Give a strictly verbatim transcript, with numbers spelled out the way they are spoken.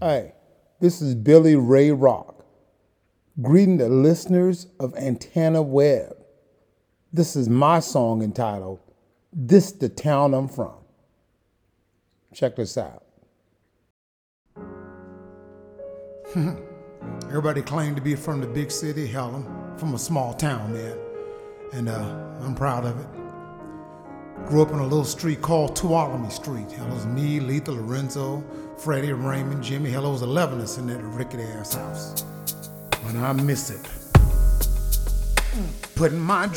Hey, this is Billy Ray Rock, greeting the listeners of Antenna Web. This is my song entitled, This the Town I'm From. Check this out. Everybody claimed to be from the big city. Hell, I'm from a small town, man. And uh, I'm proud of it. Grew up in a little street called Tuolumne Street. Hell, it was me, Letha, Lorenzo, Freddie, Raymond, Jimmy. Hell, it was eleven of us in that rickety ass house. And I miss it. Putting my